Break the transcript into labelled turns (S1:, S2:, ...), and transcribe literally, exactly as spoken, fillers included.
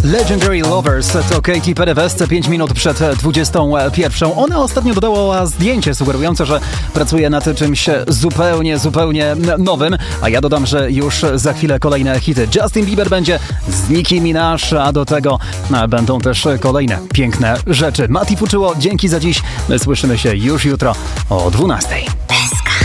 S1: Legendary Lovers to Katy Perry West pięć minut przed dwudziestą pierwszą. Ona ostatnio dodała zdjęcie sugerujące, że pracuje nad czymś zupełnie, zupełnie nowym, a ja dodam, że już za chwilę kolejne hity. Justin Bieber będzie z Nicki Minaj, a do tego będą też kolejne piękne rzeczy. Mati Fuczyło, dzięki za dziś. Słyszymy się już jutro o dwunastej.